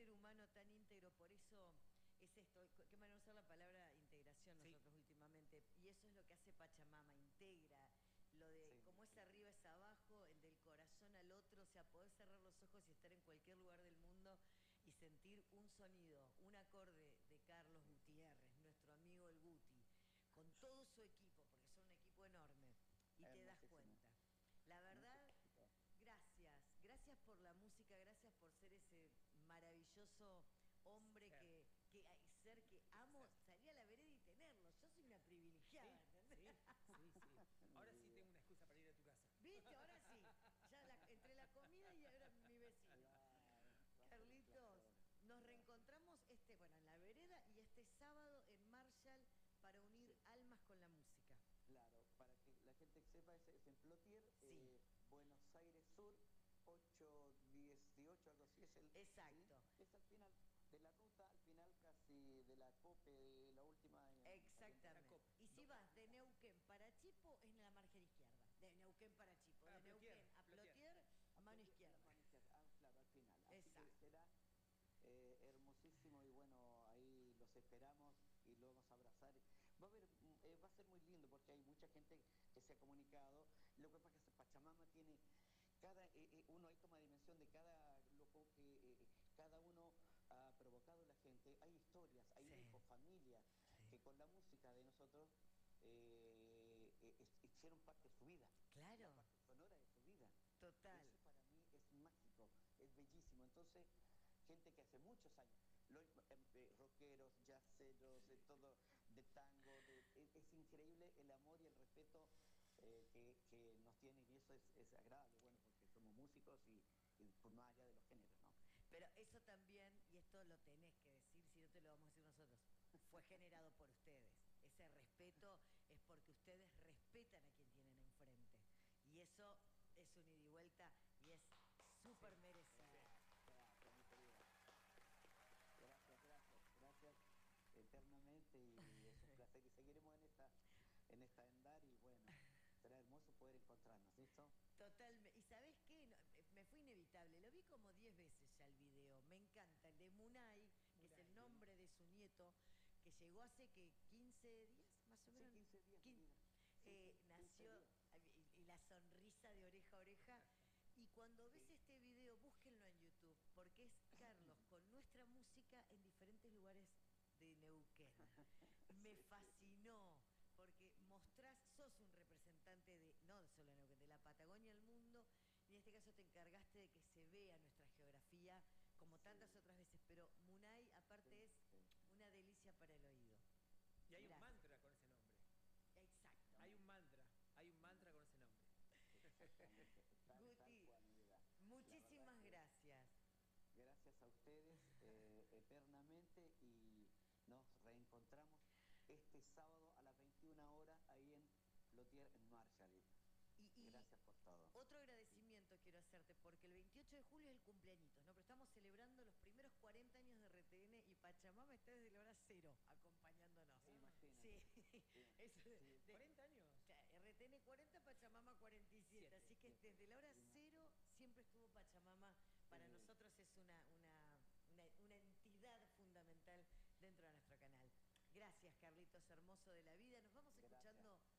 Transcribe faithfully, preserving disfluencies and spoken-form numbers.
ser humano tan íntegro, por eso es esto, qué manera usar la palabra integración Sí. nosotros últimamente, y eso es lo que hace Pachamama, integra, lo de Sí, como es sí. arriba es abajo, el del corazón al otro, o sea, poder cerrar los ojos y estar en cualquier lugar del mundo y sentir un sonido, un acorde de Carlos Gutiérrez, nuestro amigo el Guti, con todo su equipo, porque son un equipo enorme, y te das Hermosísimo. cuenta. La verdad, gracias, gracias por la música, gracias por ser ese maravilloso hombre Ser. que, que hay- ser que amo Ser. salir a la vereda y tenerlo. Yo soy una privilegiada, Sí, ¿entendés? sí, sí, sí. Ahora sí tengo una excusa para ir a tu casa. ¿Viste? Ahora sí. Ya la- entre la comida y ahora mi vecino. Claro, va a ser un Carlitos, placer. nos reencontramos este, bueno, en la vereda y este sábado en Marshall para unir Sí. almas con la música. Claro, para que la gente que sepa, es, es en Plotier, Sí. eh, Buenos Aires Sur, ocho dieciocho, algo así es el... Exacto. ¿sí? Es al final de la ruta, al final casi de la COPE, de la última... en- Exactamente. Jacob. Y si No. vas de Neuquén para Chipo, es en la margen izquierda. De Neuquén para Chipo. Ah, De Plotier, Neuquén a Plotier. Plotier, A mano Plotier, izquierda. mano izquierda. Ah, claro, al final. Así Exacto. que será eh, hermosísimo y bueno, ahí los esperamos y lo vamos a abrazar. Va a haber, mm, eh, va a ser muy lindo porque hay mucha gente que se ha comunicado. Lo que pasa es que Pachamama tiene cada eh, eh, uno ahí toma dimensión de cada loco que eh, cada uno ha provocado la gente. Hay historias, hay Sí. hijos, familias Sí. que con la música de nosotros eh, eh, es- hicieron parte de su vida. Claro. La parte sonora de su vida. Total. Eso para mí es mágico, es bellísimo. Entonces, gente que hace muchos años, lo- eh, eh, rockeros, jazzeros, de todo, de tango, de- es, es increíble el amor y el respeto eh, que, que nos tienen y eso es, es agradable, bueno, porque somos músicos y, y por más allá de los géneros, ¿no? Pero eso también, y esto lo tenés que decir, si no te lo vamos a decir nosotros, fue generado por ustedes. Ese respeto es porque ustedes respetan a quien tienen enfrente. Y eso es un ida y vuelta y es súper merecido. Gracias, mi querida. Gracias, gracias, gracias eternamente y es un placer y seguiremos en esta, en esta andar y bueno, será hermoso poder encontrarnos, ¿listo? Totalmente. ¿Y sabés qué? No, eh, me fue inevitable. Lo vi como diez veces ya el video. Me encanta. El de Munay, que es Munay, el nombre de su nieto, que llegó hace que quince días, más o Sí, menos. quince días, Quin- mi vida. Sí, eh, sí, nació quince días. y, y la sonrisa de oreja a oreja. Y cuando ves Sí. este video, búsquenlo en YouTube, porque es Carlos con nuestra música en diferentes lugares de Neuquén. Me Sí, sí. fascinó, porque mostrás, sos un representante de, no de solo de Neuquén, de la Patagonia al mundo, y en este caso te encargaste de que se vea nuestra geografía, como tantas Sí. otras veces, pero Munay aparte Sí, es sí. una delicia para el oído. Y hay un Gracias. mantra con ese nombre. Exacto. Hay un mantra, hay un mantra con ese nombre. Exactamente, tal, Guti, tal cual, mi vida. La muchísimas verdad que gracias. gracias a ustedes eh, eternamente y nos reencontramos este sábado a las veintiuna horas ahí en Plotier, en Marshall. Y, y Gracias por todo. otro agradecimiento quiero hacerte, porque el veintiocho de julio es el cumpleañitos, ¿no? Pero estamos celebrando los primeros cuarenta años de R T N y Pachamama está desde la hora cero acompañándonos. Imagínate. Sí, Sí, es de- sí. de- ¿cuarenta años? o sea, R T N cuarenta, Pachamama cuarenta y siete, Siete. así que Sí. desde la hora Sí. cero siempre estuvo Pachamama. Para Sí. nosotros es una, una, una, una entidad fundamental dentro de nuestro canal. Gracias, Carlitos, hermoso de la vida. Nos vamos Gracias. escuchando